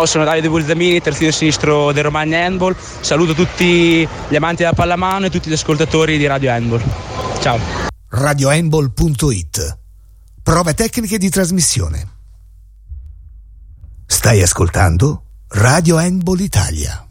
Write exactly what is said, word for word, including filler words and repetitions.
Sono Davide Bulzamini, terzino sinistro del Romagna Handball. Saluto tutti gli amanti della pallamano e tutti gli ascoltatori di Radio Handball. Ciao. radio handball punto it. Prove tecniche di trasmissione. Stai ascoltando Radio Handball Italia.